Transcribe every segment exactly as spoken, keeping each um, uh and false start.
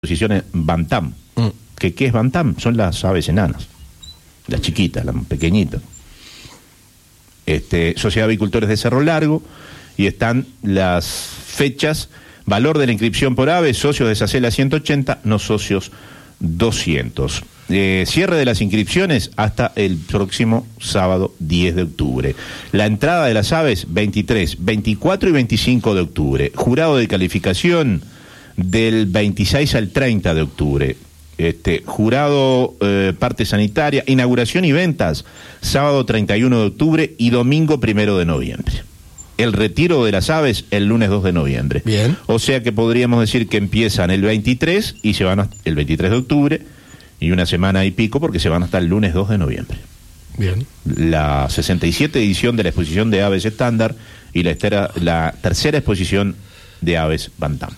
exposiciones Bantam. Mm. ¿Qué, ¿Qué es Bantam? Son las aves enanas, las chiquitas, las pequeñitas. Este, Sociedad de Avicultores de Cerro Largo, y están las fechas, valor de la inscripción por aves, socios de Sacela ciento ochenta, no socios doscientos. Eh, cierre de las inscripciones hasta el próximo sábado diez de octubre. La entrada de las aves veintitrés, veinticuatro y veinticinco de octubre. Jurado de calificación del veintiséis al treinta de octubre. Este, jurado eh, parte sanitaria, inauguración y ventas sábado treinta y uno de octubre y domingo primero de noviembre. El retiro de las aves el lunes dos de noviembre. Bien. O sea que podríamos decir que empiezan el veintitrés y se van hasta el veintitrés de octubre y una semana y pico porque se van hasta el lunes dos de noviembre. Bien. La sesenta y siete edición de la exposición de aves estándar y la, estera, la tercera exposición de aves Bantam.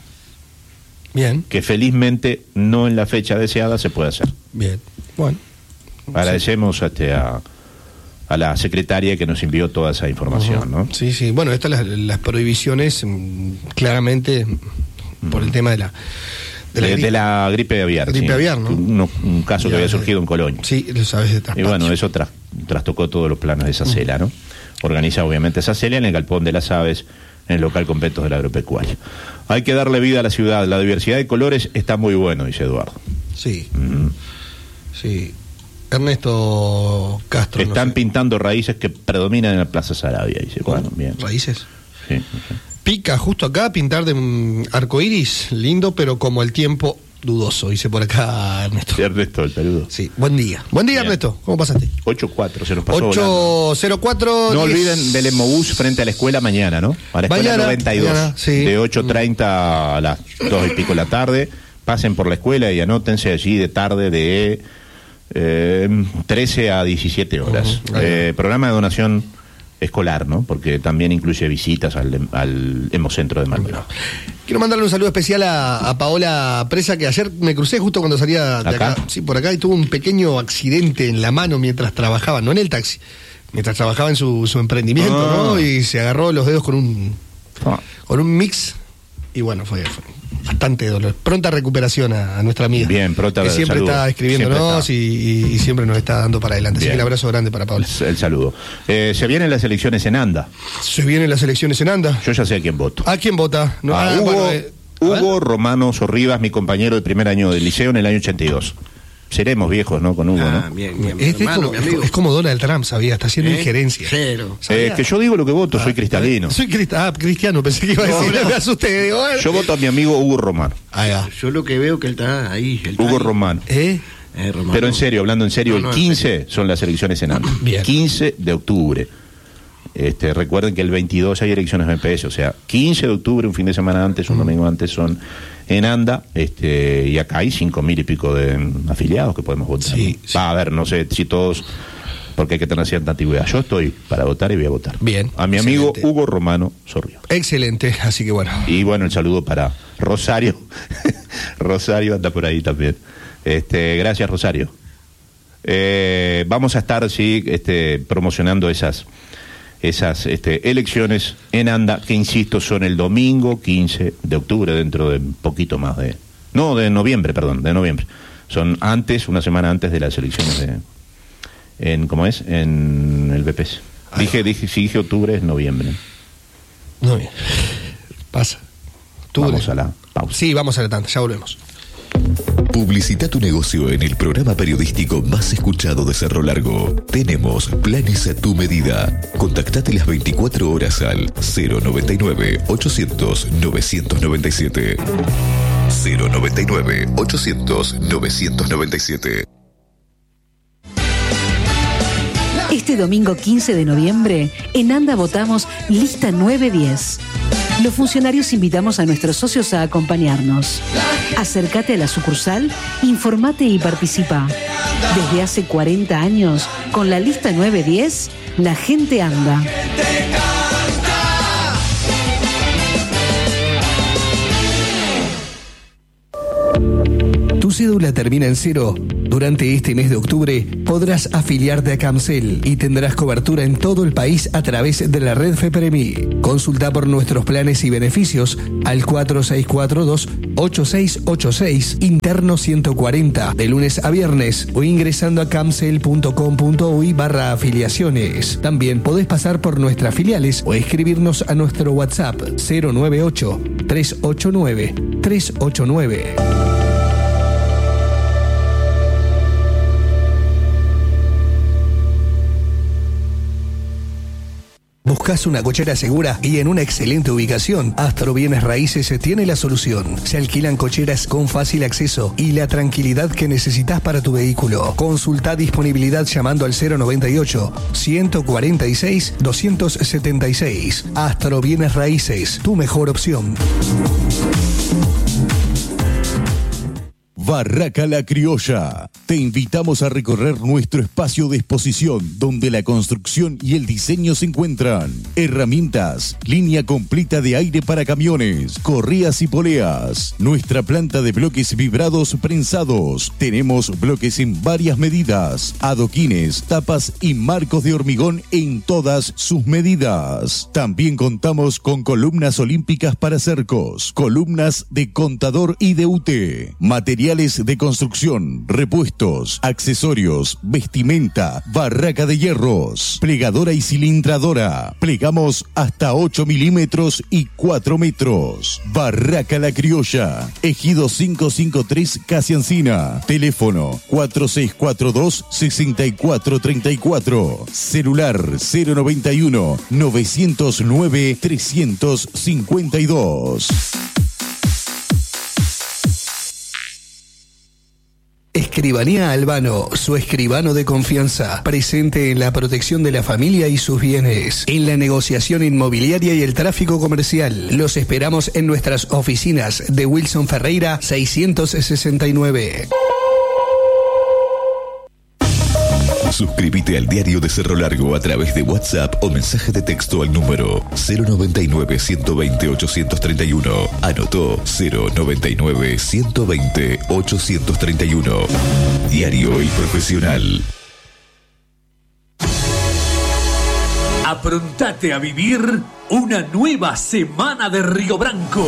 Bien. Que felizmente no en la fecha deseada se puede hacer. Bien. Bueno. Agradecemos sí. este, a, a la secretaria que nos envió toda esa información, uh-huh. ¿no? Sí, sí. Bueno, estas las, las prohibiciones claramente uh-huh. por el tema de la de la, de, gripe, de la gripe aviar. Gripe sí. aviar, ¿no? Un, un caso ya, que había surgido en Colonia. Sí, lo sabes de traspacho. Y bueno, eso tras, trastocó todos los planos de Sacela, uh-huh. ¿no? Organiza obviamente Sacela en el Galpón de las Aves, en el local Completos de la Agropecuaria. Hay que darle vida a la ciudad, la diversidad de colores está muy bueno, dice Eduardo. Sí, mm. sí. Ernesto Castro. Están no sé. pintando raíces que predominan en la Plaza Sarabia, dice. Bueno, bien. ¿Raíces? Sí, sí. Pica justo acá pintar de um, arcoíris, lindo, pero como el tiempo dudoso, dice por acá Ernesto. Ernesto, el peludo. Sí, buen día. Buen día, bien. Ernesto, ¿cómo pasaste? ocho cuatro, se nos pasó ocho cero cuatro. No diez. Olviden del Emobús frente a la escuela mañana, ¿no? A la escuela mañana, noventa y dos, mañana, sí. De ocho treinta a las dos y pico de la tarde. Pasen por la escuela y anótense allí de tarde de eh, trece a diecisiete horas. Uh-huh. Eh, programa de donación escolar, ¿no? Porque también incluye visitas al, al Hemocentro de Malbrán. Quiero mandarle un saludo especial a, a Paola Presa, que ayer me crucé justo cuando salía de acá. acá, sí, por acá, y tuvo un pequeño accidente en la mano mientras trabajaba, no en el taxi, mientras trabajaba en su, su emprendimiento, ah. ¿no? Y se agarró los dedos con un ah. con un mix, y bueno, fue, fue bastante dolor. Pronta recuperación a, a nuestra amiga. Bien, pronta que siempre saludo. Está escribiéndonos y, y, y siempre nos está dando para adelante. Bien. Así que el abrazo grande para Paola. El, el saludo. Eh, se vienen las elecciones en Anda. Se vienen las elecciones en Anda. Yo ya sé a quién voto. ¿A quién vota? No, a ah, Hugo, bueno, eh, Hugo Romano Sorribas, mi compañero de primer año del liceo en el año ochenta y dos. Seremos viejos, ¿no? Con Hugo, ah, ¿no? Bien, bien, es, hermano, es, como, es como Donald Trump, sabía, está haciendo ¿Eh? injerencia. Cero. Eh, que yo digo lo que voto, ah, soy cristalino. Soy crista, ah, cristiano, pensé que iba a decir, no, no. me asusté. Digo, yo voto a mi amigo Hugo Romano. Ah, ya. Yo lo que veo que él está ahí. Él está Hugo ahí. Romano. ¿Eh? Eh, Romano. Pero en serio, hablando en serio, no, no, el quince en son las elecciones en Anda. Bien. quince de octubre. Este, recuerden que el veintidós hay elecciones M P S, o sea, quince de octubre, un fin de semana antes, un domingo antes, son en Anda, este, y acá hay cinco mil y pico de afiliados que podemos votar. Sí, sí. Va a ver, no sé si todos, porque hay que tener cierta antigüedad. Yo estoy para votar y voy a votar. Bien. A mi excelente. amigo Hugo Romano Sorrio. Excelente, así que bueno. Y bueno, el saludo para Rosario. Rosario anda por ahí también. Este, gracias, Rosario. Eh, vamos a estar, sí, este, promocionando esas. esas este, elecciones en Anda, que insisto, son el domingo quince de octubre, dentro de un poquito más de... No, de noviembre, perdón, de noviembre. Son antes, una semana antes de las elecciones de... En, ¿Cómo es? En el B P S. Dije, dije, si dije octubre, es noviembre. Noviembre. Pasa. Octubre. Vamos a la pausa. Sí, vamos a la tanda, ya volvemos. Publicita tu negocio en el programa periodístico más escuchado de Cerro Largo. Tenemos planes a tu medida. Contactate las veinticuatro horas al cero noventa y nueve, ochocientos, novecientos noventa y siete. cero noventa y nueve, ochocientos, novecientos noventa y siete. Este domingo quince de noviembre, en Anda votamos Lista nueve diez. Los funcionarios invitamos a nuestros socios a acompañarnos. Acércate a la sucursal, informate y participa. Desde hace cuarenta años, con la Lista nueve diez, la gente anda. ¿Tu cédula termina en cero? Durante este mes de octubre podrás afiliarte a Camcel y tendrás cobertura en todo el país a través de la red FEPREMI. Consulta por nuestros planes y beneficios al cuatro seis cuatro dos ocho seis ocho seis, interno ciento cuarenta, de lunes a viernes, o ingresando a camcel punto com punto uy barra afiliaciones. También podés pasar por nuestras filiales o escribirnos a nuestro WhatsApp cero nueve ocho, tres ocho nueve, tres ocho nueve. ¿Buscas una cochera segura y en una excelente ubicación? Astro Bienes Raíces tiene la solución. Se alquilan cocheras con fácil acceso y la tranquilidad que necesitas para tu vehículo. Consulta disponibilidad llamando al cero noventa y ocho, ciento cuarenta y seis, doscientos setenta y seis. Astro Bienes Raíces, tu mejor opción. Barraca La Criolla. Te invitamos a recorrer nuestro espacio de exposición donde la construcción y el diseño se encuentran. Herramientas, línea completa de aire para camiones, correas y poleas. Nuestra planta de bloques vibrados prensados. Tenemos bloques en varias medidas, adoquines, tapas y marcos de hormigón en todas sus medidas. También contamos con columnas olímpicas para cercos, columnas de contador y de U T, materiales de construcción, repuestos, accesorios, vestimenta, barraca de hierros, plegadora y cilindradora. Plegamos hasta ocho milímetros y cuatro metros. Barraca La Criolla, Ejido quinientos cincuenta y tres, Casi Encina. Teléfono cuatro seis cuatro dos, seis cuatro tres cuatro. Celular cero noventa y uno, novecientos nueve, trescientos cincuenta y dos. Escribanía Albano, su escribano de confianza, presente en la protección de la familia y sus bienes, en la negociación inmobiliaria y el tráfico comercial. Los esperamos en nuestras oficinas de Wilson Ferreira seiscientos sesenta y nueve. Suscríbete al Diario de Cerro Largo a través de WhatsApp o mensaje de texto al número cero noventa y nueve, ciento veinte, ochocientos treinta y uno. Anotó cero noventa y nueve, ciento veinte, ochocientos treinta y uno. Diario y profesional. Aprontate a vivir una nueva semana de Río Branco.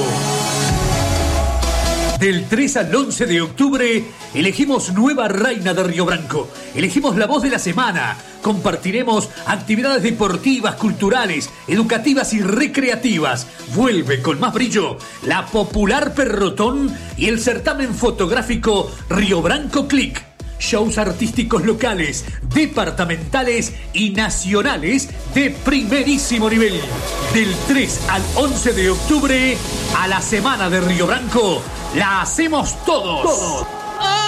Del tres al once de octubre, elegimos nueva reina de Río Branco. Elegimos la voz de la semana. Compartiremos actividades deportivas, culturales, educativas y recreativas. Vuelve con más brillo la popular Perrotón y el certamen fotográfico Río Branco Click. Shows artísticos locales, departamentales y nacionales de primerísimo nivel. Del tres al once de octubre, a la semana de Río Branco, la hacemos todos. todos.